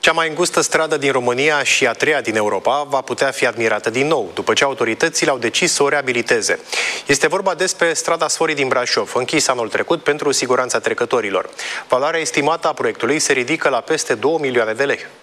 Cea mai îngustă stradă din România și a treia din Europa va putea fi admirată din nou, după ce autoritățile au decis să o reabiliteze. Este vorba despre strada Sforii din Brașov, închisă anul trecut pentru siguranța trecătorilor. Valoarea estimată a proiectului se ridică la peste 2 milioane de lei.